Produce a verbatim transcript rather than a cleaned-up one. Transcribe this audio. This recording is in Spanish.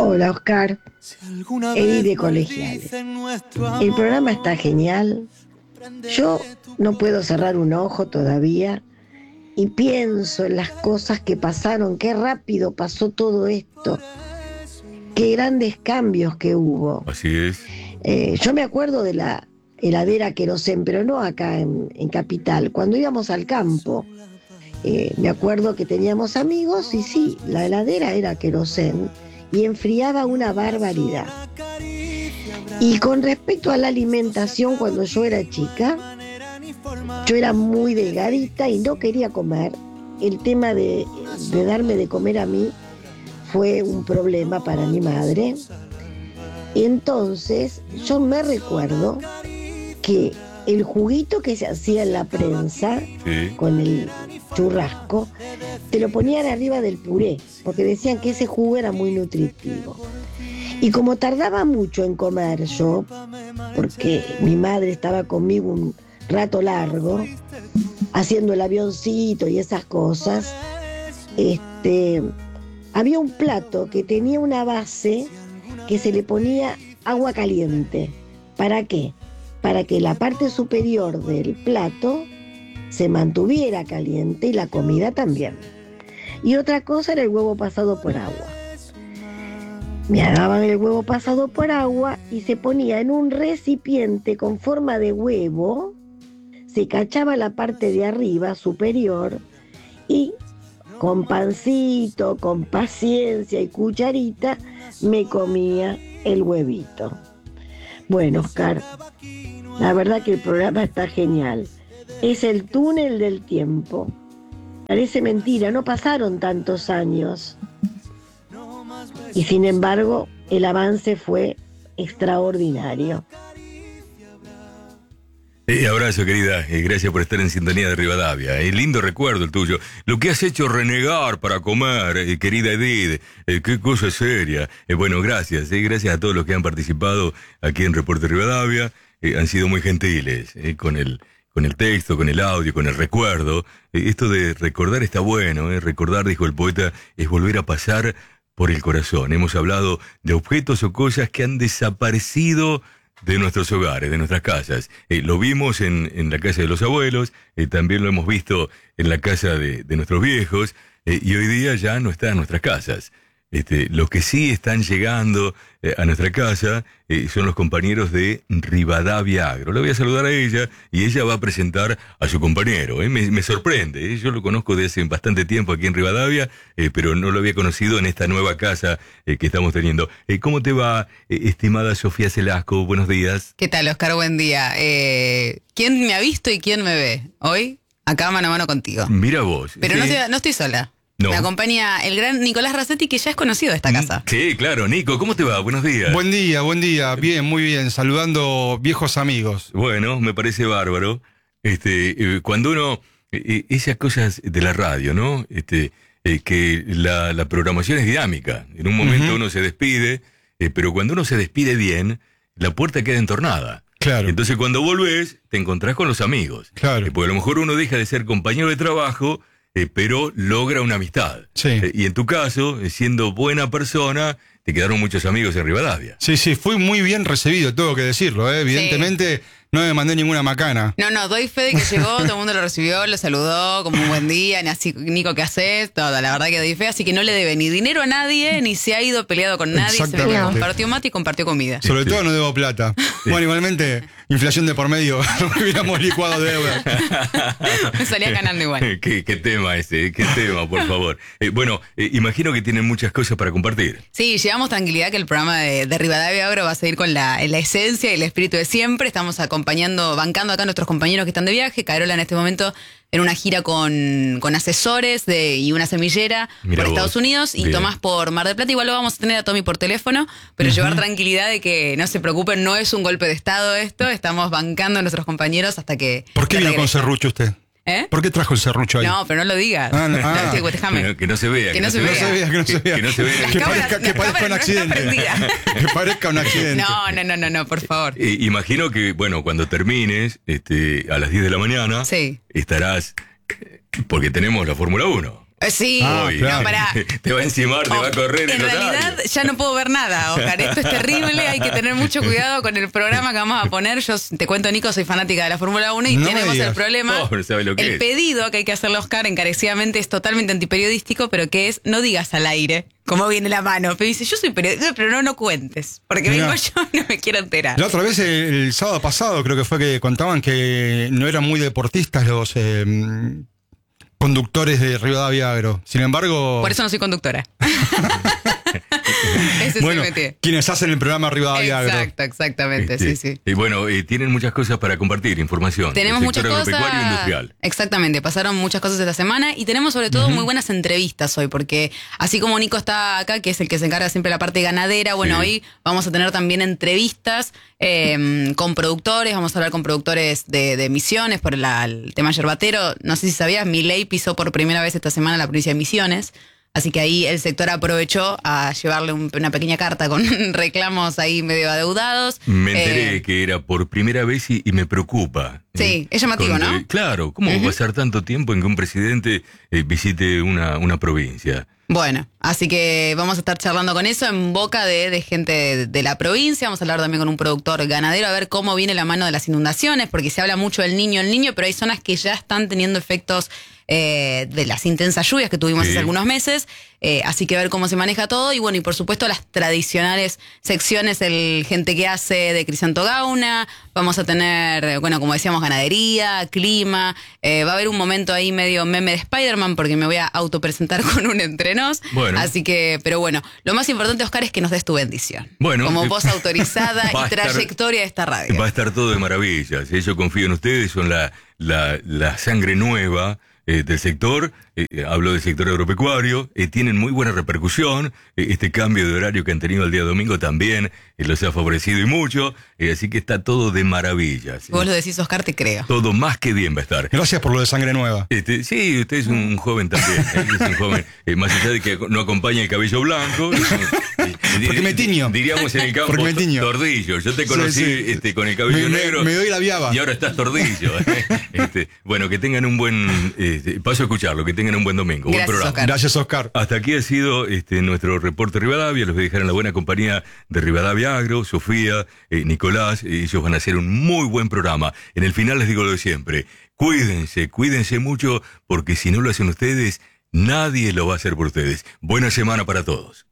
Hola, Oscar. Edi de Colegiales. El programa está genial. Yo no puedo cerrar un ojo todavía y pienso en las cosas que pasaron, qué rápido pasó todo esto, qué grandes cambios que hubo. Así es. Eh, yo me acuerdo de la heladera querosén, pero no acá en, en Capital, cuando íbamos al campo. Eh, me acuerdo que teníamos amigos y sí, la heladera era querosén y enfriaba una barbaridad. Y con respecto a la alimentación, cuando yo era chica, yo era muy delgadita y no quería comer. El tema de, de darme de comer a mí fue un problema para mi madre. Entonces, yo me recuerdo que el juguito que se hacía en la prensa, sí, con el churrasco, te lo ponían arriba del puré, porque decían que ese jugo era muy nutritivo. Y como tardaba mucho en comer yo, porque mi madre estaba conmigo un rato largo, haciendo el avioncito y esas cosas, este, había un plato que tenía una base que se le ponía agua caliente. ¿Para qué? Para que la parte superior del plato se mantuviera caliente y la comida también. Y otra cosa era el huevo pasado por agua. Me daban el huevo pasado por agua y se ponía en un recipiente con forma de huevo, se cachaba la parte de arriba superior y con pancito, con paciencia y cucharita me comía el huevito. Bueno, Oscar, la verdad que el programa está genial. Es el túnel del tiempo. Parece mentira, no pasaron tantos años. Y sin embargo, el avance fue extraordinario. Eh, abrazo, querida. Eh, gracias por estar en sintonía de Rivadavia. Eh, lindo recuerdo el tuyo. Lo que has hecho renegar para comer, eh, querida Edith. Eh, qué cosa seria. Eh, bueno, gracias. Eh, gracias a todos los que han participado aquí en Reporte Rivadavia. Eh, han sido muy gentiles eh, con el... con el texto, con el audio, con el recuerdo. Eh, esto de recordar está bueno, eh. Recordar, dijo el poeta, es volver a pasar por el corazón. Hemos hablado de objetos o cosas que han desaparecido de nuestros hogares, de nuestras casas. Eh, lo vimos en, en la casa de los abuelos, eh, también lo hemos visto en la casa de, de nuestros viejos, eh, y hoy día ya no está en nuestras casas. Este, los que sí están llegando eh, a nuestra casa eh, son los compañeros de Rivadavia Agro. Le voy a saludar a ella y ella va a presentar a su compañero. Eh. Me, me sorprende, eh. Yo lo conozco desde hace bastante tiempo aquí en Rivadavia, eh, pero no lo había conocido en esta nueva casa eh, que estamos teniendo. Eh, ¿Cómo te va, eh, estimada Sofía Celasco? Buenos días. ¿Qué tal, Oscar? Buen día. Eh, ¿Quién me ha visto y quién me ve? Hoy, acá mano a mano contigo. Mira vos. Pero sí. no, estoy, no estoy sola. No. Me acompaña el gran Nicolás Racetti, que ya es conocido de esta casa. Sí, claro. Nico, ¿cómo te va? Buenos días. Buen día, buen día. Bien, muy bien. Saludando viejos amigos. Bueno, me parece bárbaro. Este, eh, cuando uno... Eh, esas cosas de la radio, ¿no? Este, eh, que la, la programación es dinámica. En un momento uh-huh. uno se despide, eh, pero cuando uno se despide bien, la puerta queda entornada. Claro. Entonces cuando volvés, te encontrás con los amigos. Claro. Eh, porque a lo mejor uno deja de ser compañero de trabajo... Eh, pero logra una amistad. Sí. Eh, y en tu caso, eh, siendo buena persona, te quedaron muchos amigos en Rivadavia. Sí, sí, fui muy bien recibido, tengo que decirlo, ¿eh? Evidentemente sí. No me mandé ninguna macana. No, no, doy fe de que llegó, todo el mundo lo recibió, lo saludó como un buen día, ni así, Nico, ¿qué haces? Toda, la verdad que doy fe, así que no le debe ni dinero a nadie, ni se ha ido peleado con nadie, se me compartió mate y compartió comida. Sobre sí. todo no debo plata. Sí. Bueno, igualmente, inflación de por medio, hubiéramos licuado deuda. Me salía ganando igual. ¿Qué, qué tema ese? ¿Qué tema, por favor? Eh, bueno, eh, imagino que tienen muchas cosas para compartir. Sí, llevamos tranquilidad que el programa de, de Rivadavia Agro va a seguir con la, la esencia y el espíritu de siempre. Estamos acompañando, bancando acá a nuestros compañeros que están de viaje. Carola en este momento en una gira con, con asesores de, y una semillera Mirá por vos. Estados Unidos. Y Bien. Tomás por Mar del Plata. Igual lo vamos a tener a Tommy por teléfono, pero uh-huh. llevar tranquilidad de que no se preocupen, no es un golpe de estado esto. Estamos bancando a nuestros compañeros hasta que... ¿Por qué vino con serrucho usted? ¿Eh? ¿Por qué trajo el serrucho ahí? No, pero no lo digas. Ah, no, ah. Déjame. Que, no, que no se vea. Que, que no, no se vea. vea. Que no se vea. Que no se vea. Que parezca, que parezca un accidente. Que parezca un accidente. No, no, no, no, no, por favor. Eh, imagino que, bueno, cuando termines, este, a las diez de la mañana, sí. estarás, porque tenemos la Fórmula uno. Sí, Ah, Hoy, claro. no, pará. Te va a encimar, te Oh, va a correr. en realidad ya no puedo ver nada, Oscar. Esto es terrible, hay que tener mucho cuidado con el programa que vamos a poner. Yo te cuento, Nico, soy fanática de la Fórmula uno y No me tenemos digas. el problema. Oh, no sabe lo que el es. pedido que hay que hacerle a Oscar encarecidamente es totalmente antiperiodístico, pero que es no digas al aire cómo viene la mano. Pero dice, yo soy periodista, pero no, no cuentes, porque Mirá. vengo yo y no me quiero enterar. La otra vez, el, el sábado pasado, creo que fue que contaban que no eran muy deportistas los eh, conductores de Rivadavia Agro. Sin embargo, Por eso no soy conductora. Ese bueno, se metió. quienes hacen el programa Rivadavia Agro. Exacto, exactamente, Este, sí, sí. Y bueno, eh, tienen muchas cosas para compartir, información. Tenemos del muchas sector cosas. agropecuario e industrial. Exactamente, pasaron muchas cosas esta semana y tenemos sobre todo uh-huh. muy buenas entrevistas hoy, porque así como Nico está acá, que es el que se encarga siempre de la parte ganadera, bueno, sí. hoy vamos a tener también entrevistas eh, con productores, vamos a hablar con productores de, de Misiones por la, el tema yerbatero. No sé si sabías, Milei pisó por primera vez esta semana la provincia de Misiones. Así que ahí el sector aprovechó a llevarle un, una pequeña carta con reclamos ahí medio adeudados. Me enteré eh, que era por primera vez y, y me preocupa. Sí, ¿eh? es llamativo, Con, ¿no? Eh, claro, ¿cómo uh-huh. va a pasar tanto tiempo en que un presidente eh, visite una, una provincia? Bueno, así que vamos a estar charlando con eso en boca de, de gente de, de la provincia. Vamos a hablar también con un productor ganadero a ver cómo viene la mano de las inundaciones, porque se habla mucho del niño, el niño, pero hay zonas que ya están teniendo efectos eh, de las intensas lluvias que tuvimos sí. hace algunos meses. Eh, así que a ver cómo se maneja todo. Y bueno, y por supuesto las tradicionales secciones, el Gente que Hace de Crisanto Gauna. Vamos a tener, bueno, como decíamos, ganadería, clima. Eh, va a haber un momento ahí medio meme de Spider-Man porque me voy a autopresentar con un entrenos. Bueno. Así que, pero bueno, lo más importante, Oscar, es que nos des tu bendición. Bueno. Como voz autorizada y trayectoria estar, de esta radio. Va a estar todo de maravillas. Yo confío en ustedes, son la, la, la sangre nueva Eh, del sector, eh, hablo del sector agropecuario, eh, tienen muy buena repercusión, eh, este cambio de horario que han tenido el día domingo también eh, los ha favorecido y mucho, eh, así que está todo de maravillas. Si vos lo decís, Oscar, te creo. Todo más que bien va a estar. Gracias por lo de sangre nueva. Este, sí, usted es un joven también, eh, es un joven, eh, más allá de que no acompaña el cabello blanco. Eh, Porque me tiño. Diríamos en el campo, Porque me tiño. Tordillo. Yo te conocí sí, sí. Este, con el cabello me, negro. Me, me doy la viaba. Y ahora estás tordillo. este, bueno, que tengan un buen... Eh, paso a escucharlo, que tengan un buen domingo. Gracias, buen programa. Oscar. Gracias, Oscar. Hasta aquí ha sido este, nuestro reporte Rivadavia. Los voy a dejar en la buena compañía de Rivadavia Agro, Sofía, eh, Nicolás. Eh, ellos van a hacer un muy buen programa. En el final les digo lo de siempre. Cuídense, cuídense mucho, porque si no lo hacen ustedes, nadie lo va a hacer por ustedes. Buena semana para todos.